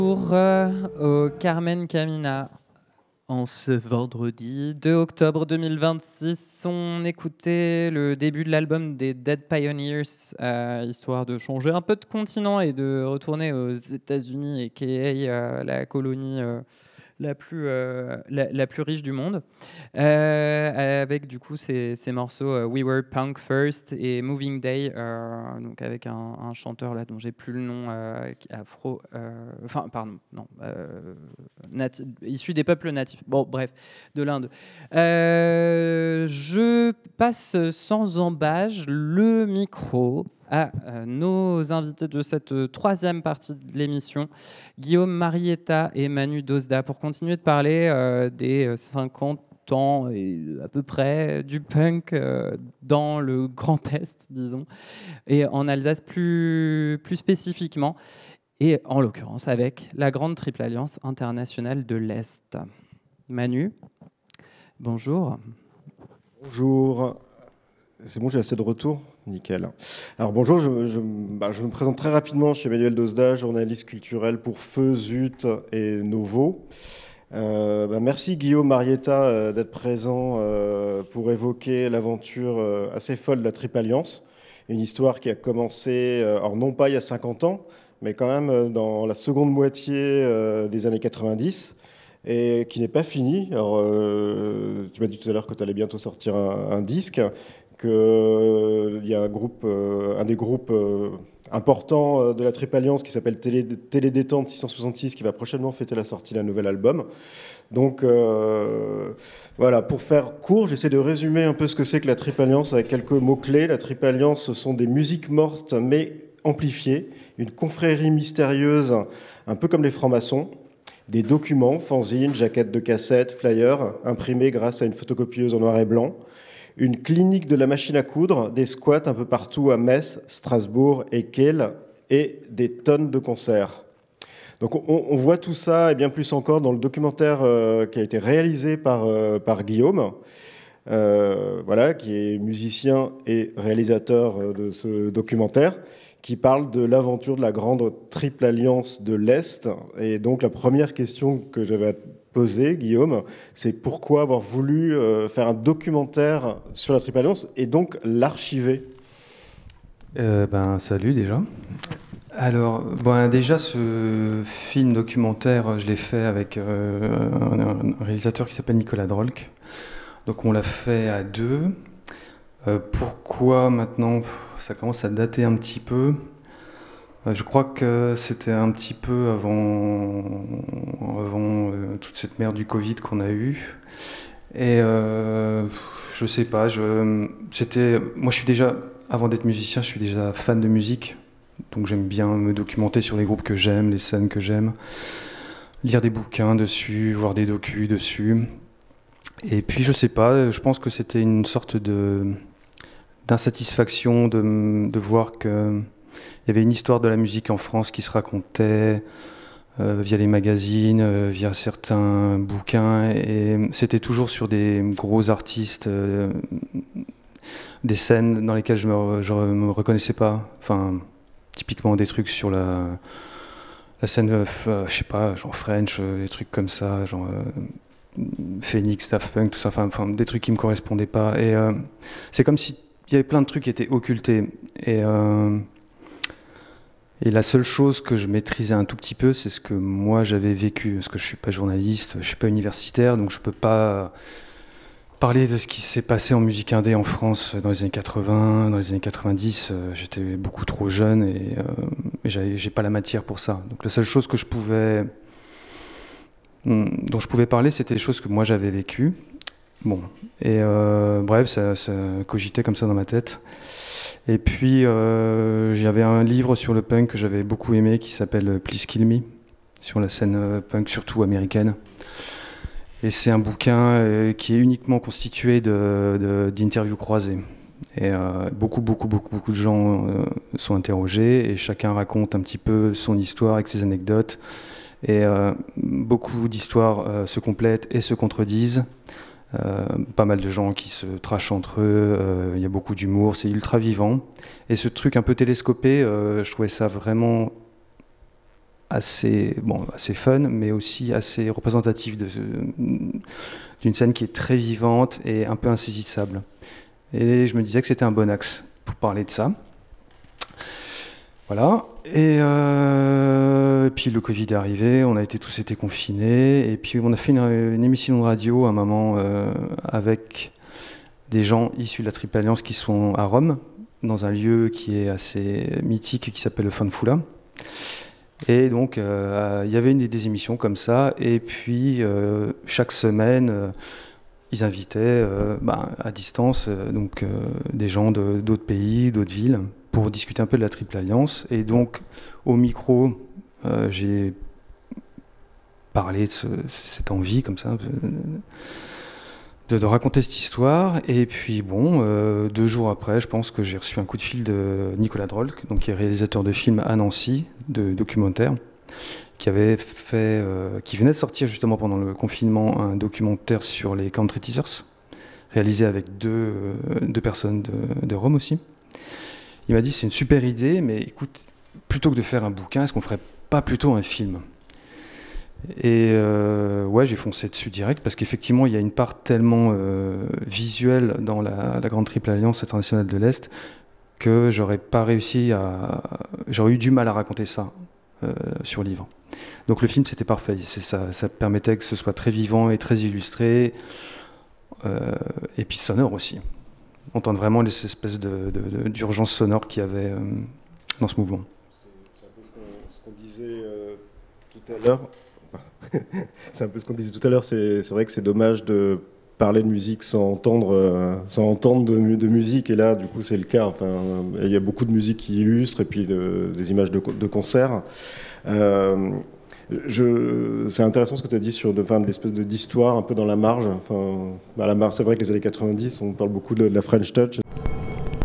Pour au Carmen Camina, en ce vendredi 2 octobre 2026, on écoutait le début de l'album des Dead Pioneers, histoire de changer un peu de continent et de retourner aux États-Unis, aka la colonie la plus riche du monde, avec du coup ces morceaux We Were Punk First et Moving Day, donc avec un chanteur là dont j'ai plus le nom, afro, enfin pardon, non, issu des peuples natifs. Bon bref, de l'Inde. Je passe sans embâche le micro à nos invités de cette troisième partie de l'émission, Guillaume Marietta et Manu Dosda, pour continuer de parler des 50 ans et à peu près du punk dans le Grand Est, disons, et en Alsace plus spécifiquement, et en l'occurrence avec la grande Triple Alliance internationale de l'Est. Manu, bonjour. Bonjour, c'est bon, j'ai assez de retour. Nickel. Alors bonjour, je me présente très rapidement. Je suis Emmanuel Dosda, journaliste culturel pour Feu, Zut et Novo. Merci Guillaume Marietta d'être présent pour évoquer l'aventure assez folle de la Triple Alliance. Une histoire qui a commencé, alors non pas il y a 50 ans, mais quand même dans la seconde moitié des années 90. Et qui n'est pas finie. Alors, tu m'as dit tout à l'heure que tu allais bientôt sortir un disque, qu'il y a un des groupes importants de la Triple Alliance qui s'appelle Télédétente 666 qui va prochainement fêter la sortie d'un nouvel album. Donc voilà, pour faire court, j'essaie de résumer un peu ce que c'est que la Triple Alliance avec quelques mots-clés. La Triple Alliance, ce sont des musiques mortes mais amplifiées, une confrérie mystérieuse, un peu comme les francs-maçons. Des documents, fanzines, jaquettes de cassettes, flyers, imprimés grâce à une photocopieuse en noir et blanc. Une clinique de la machine à coudre, des squats un peu partout à Metz, Strasbourg et Kehl, et des tonnes de concerts. Donc on voit tout ça et bien plus encore dans le documentaire qui a été réalisé par Guillaume, voilà, qui est musicien et réalisateur de ce documentaire, qui parle de l'aventure de la grande Triple Alliance de l'Est. Et donc la première question que j'avais à te poser, Guillaume, c'est pourquoi avoir voulu faire un documentaire sur la Triple Alliance et donc l'archiver? Salut déjà. Alors, déjà ce film documentaire, je l'ai fait avec un réalisateur qui s'appelle Nicolas Drolk. Donc on l'a fait à deux. Pourquoi maintenant ça commence à dater un petit peu. Je crois que c'était un petit peu avant toute cette merde du Covid qu'on a eue. Et je sais pas, moi je suis déjà, avant d'être musicien, je suis déjà fan de musique. Donc j'aime bien me documenter sur les groupes que j'aime, les scènes que j'aime, lire des bouquins dessus, voir des docus dessus. Et puis je sais pas, je pense que c'était une sorte d'insatisfaction de voir qu'il y avait une histoire de la musique en France qui se racontait via les magazines, via certains bouquins, et c'était toujours sur des gros artistes, des scènes dans lesquelles je me reconnaissais pas. Enfin, typiquement des trucs sur la scène, je sais pas, genre French, des trucs comme ça, genre Phoenix, Daft Punk, tout ça, enfin des trucs qui me correspondaient pas. Et c'est comme si il y avait plein de trucs qui étaient occultés. Et la seule chose que je maîtrisais un tout petit peu, c'est ce que moi j'avais vécu. Parce que je suis pas journaliste, je suis pas universitaire, donc je peux pas parler de ce qui s'est passé en musique indé en France dans les années 80, dans les années 90. J'étais beaucoup trop jeune et j'ai pas la matière pour ça. Donc la seule chose dont je pouvais parler, c'était les choses que moi j'avais vécues. Bon, et bref, ça cogitait comme ça dans ma tête. Et puis j'avais un livre sur le punk que j'avais beaucoup aimé qui s'appelle Please Kill Me, sur la scène punk surtout américaine. Et c'est un bouquin qui est uniquement constitué d'interviews croisées. Et beaucoup de gens sont interrogés et chacun raconte un petit peu son histoire avec ses anecdotes. Et beaucoup d'histoires se complètent et se contredisent. Pas mal de gens qui se trashent entre eux, il y a beaucoup d'humour, c'est ultra vivant. Et ce truc un peu télescopé, je trouvais ça vraiment assez fun, mais aussi assez représentatif d'une scène qui est très vivante et un peu insaisissable. Et je me disais que c'était un bon axe pour parler de ça. Voilà. Et puis le Covid est arrivé, on a tous été confinés, et puis on a fait une émission de radio à un moment avec des gens issus de la Triple Alliance qui sont à Rome, dans un lieu qui est assez mythique qui s'appelle le Fanfula. Et donc il y avait des émissions comme ça, et puis chaque semaine ils invitaient à distance des gens d'autres pays, d'autres villes, pour discuter un peu de la Triple Alliance. Et donc, au micro, j'ai parlé de cette envie, comme ça, de raconter cette histoire. Et puis, 2 jours après, je pense que j'ai reçu un coup de fil de Nicolas Droll, donc, qui est réalisateur de films à Nancy, de documentaires, qui venait de sortir justement pendant le confinement un documentaire sur les Country Teasers, réalisé avec deux personnes de Rome aussi. Il m'a dit, c'est une super idée, mais écoute, plutôt que de faire un bouquin, est-ce qu'on ferait pas plutôt un film ? Et j'ai foncé dessus direct, parce qu'effectivement, il y a une part tellement visuelle dans la Grande Triple Alliance internationale de l'Est que j'aurais eu du mal à raconter ça sur livre. Donc le film, c'était parfait. Ça permettait que ce soit très vivant et très illustré, et puis sonore aussi. On entend vraiment les espèces d'urgence sonore qu'il y avait dans ce mouvement. C'est un peu ce qu'on disait tout à l'heure. C'est un peu ce qu'on disait tout à l'heure. C'est vrai que c'est dommage de parler de musique sans entendre de musique. Et là, du coup, c'est le cas. Enfin, il y a beaucoup de musique qui illustre, et puis des images de concerts. C'est intéressant ce que tu as dit sur de l'espèce d'histoire un peu dans la marge. Enfin, la marge, c'est vrai que les années 90, on parle beaucoup de la French Touch.